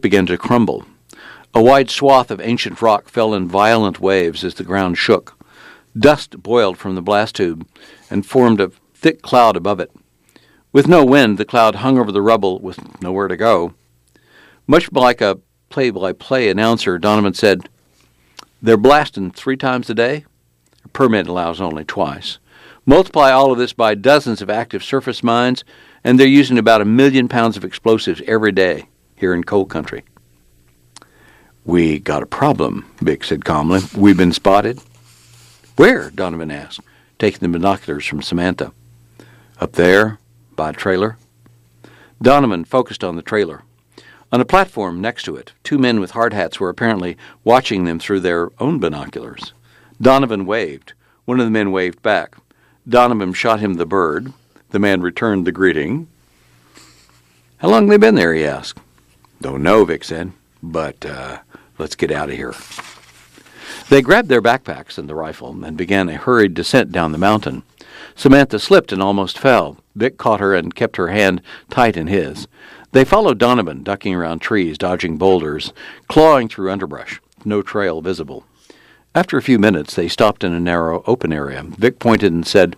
began to crumble. A wide swath of ancient rock fell in violent waves as the ground shook. Dust boiled from the blast tube and formed a thick cloud above it. With no wind, the cloud hung over the rubble with nowhere to go. Much like a play-by-play announcer, Donovan said, "They're blasting 3 times a day? A permit allows only twice. Multiply all of this by dozens of active surface mines, and they're using about 1 million pounds of explosives every day here in coal country." "We got a problem," Vic said calmly. "We've been spotted." "Where?" Donovan asked, taking the binoculars from Samantha. "Up there, by a trailer." Donovan focused on the trailer. On a platform next to it, 2 men with hard hats were apparently watching them through their own binoculars. Donovan waved. One of the men waved back. Donovan shot him the bird. The man returned the greeting. "How long have they been there?" he asked. "Don't know," Vic said, "but let's get out of here." They grabbed their backpacks and the rifle and began a hurried descent down the mountain. Samantha slipped and almost fell. Vic caught her and kept her hand tight in his. They followed Donovan, ducking around trees, dodging boulders, clawing through underbrush. No trail visible. After a few minutes, they stopped in a narrow, open area. Vic pointed and said,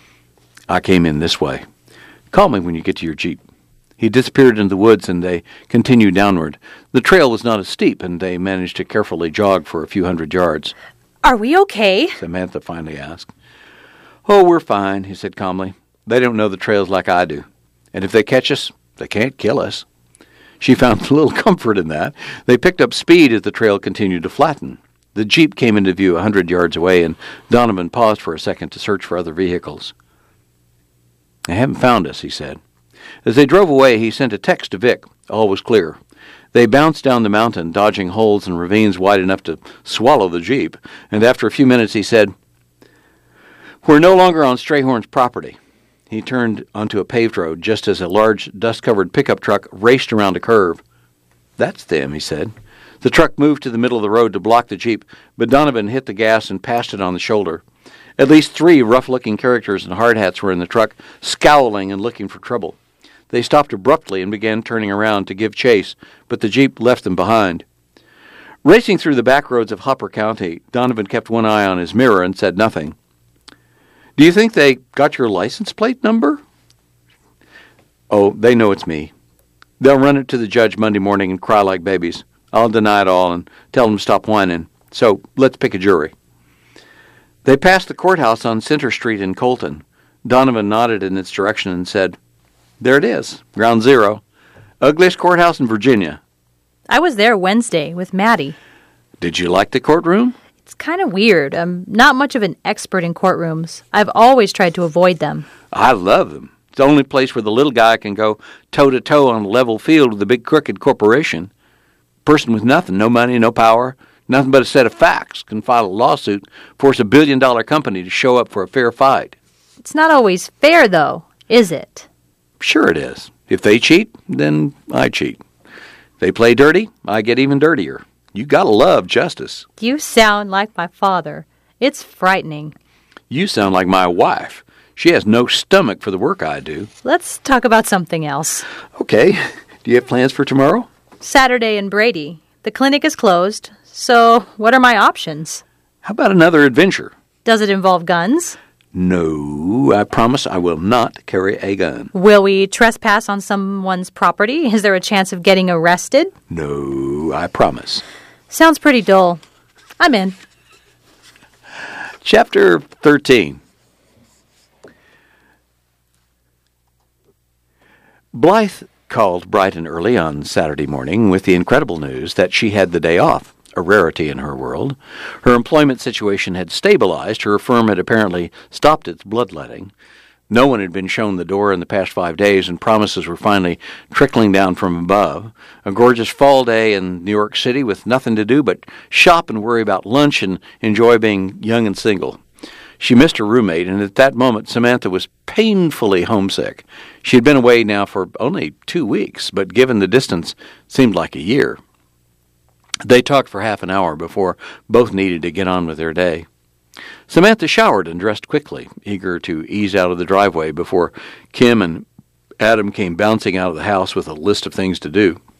"I came in this way. Call me when you get to your Jeep." He disappeared into the woods, and they continued downward. The trail was not as steep, and they managed to carefully jog for a few hundred yards. "Are we okay?" Samantha finally asked. "Oh, we're fine," he said calmly. "They don't know the trails like I do. And if they catch us, they can't kill us." She found a little comfort in that. They picked up speed as the trail continued to flatten. The Jeep came into view 100 yards away, and Donovan paused for a second to search for other vehicles. "They haven't found us," he said. As they drove away, he sent a text to Vic. All was clear. They bounced down the mountain, dodging holes and ravines wide enough to swallow the Jeep, and after a few minutes he said, "We're no longer on Strayhorn's property." He turned onto a paved road just as a large, dust-covered pickup truck raced around a curve. "That's them," he said. The truck moved to the middle of the road to block the Jeep, but Donovan hit the gas and passed it on the shoulder. At least 3 rough-looking characters in hard hats were in the truck, scowling and looking for trouble. They stopped abruptly and began turning around to give chase, but the Jeep left them behind. Racing through the back roads of Hopper County, Donovan kept one eye on his mirror and said nothing. "Do you think they got your license plate number?" "Oh, they know it's me. They'll run it to the judge Monday morning and cry like babies. I'll deny it all and tell them to stop whining. So let's pick a jury." They passed the courthouse on Center Street in Colton. Donovan nodded in its direction and said, "There it is, Ground Zero. Ugliest courthouse in Virginia." I was there Wednesday with Maddie. "Did you like the courtroom?" It's kind of weird. I'm not much of an expert in courtrooms. I've always tried to avoid them. "I love them. It's the only place where the little guy can go toe-to-toe on a level field with a big crooked corporation. Person with nothing, no money, no power, nothing but a set of facts, can file a lawsuit, force $1 billion company to show up for a fair fight." It's not always fair, though, is it? "Sure it is. If they cheat, then I cheat. If they play dirty, I get even dirtier. You gotta love justice." You sound like my father. It's frightening. "You sound like my wife. She has no stomach for the work I do." Let's talk about something else. "Okay. Do you have plans for tomorrow?" Saturday in Brady. The clinic is closed, so what are my options? "How about another adventure?" Does it involve guns? "No, I promise I will not carry a gun." Will we trespass on someone's property? Is there a chance of getting arrested? "No, I promise." Sounds pretty dull. I'm in. Chapter 13. Blythe called bright and early on Saturday morning with the incredible news that she had the day off, a rarity in her world. Her employment situation had stabilized. Her firm had apparently stopped its bloodletting. No one had been shown the door in the past 5 days, and promises were finally trickling down from above. A gorgeous fall day in New York City with nothing to do but shop and worry about lunch and enjoy being young and single. She missed her roommate, and at that moment Samantha was painfully homesick. She had been away now for only 2 weeks, but given the distance, seemed like a year. They talked for half an hour before both needed to get on with their day. Samantha showered and dressed quickly, eager to ease out of the driveway before Kim and Adam came bouncing out of the house with a list of things to do.